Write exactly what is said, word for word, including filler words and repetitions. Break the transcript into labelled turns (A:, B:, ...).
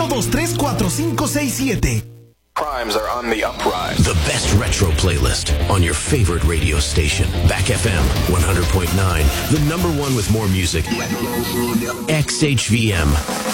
A: uno dos tres cuatro cinco seis siete.
B: Crimes are on the uprise.
C: The best retro playlist on your favorite radio station. Back F M one hundred point nine, the number one with more music. X H V M.